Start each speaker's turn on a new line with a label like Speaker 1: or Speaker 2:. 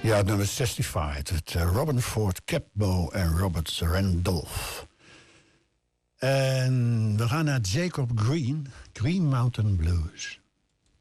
Speaker 1: Ja, nummer 65. Het Robin Ford Capbo en Robert Randolph. En we gaan naar Jacob Green. Green Mountain Blues.